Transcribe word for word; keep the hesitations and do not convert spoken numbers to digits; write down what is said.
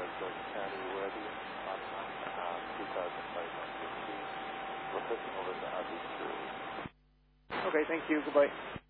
George County, ready on uh, two thousand five hundred feet. We're pushing over to Abu Dhabi. Okay, thank you. Goodbye.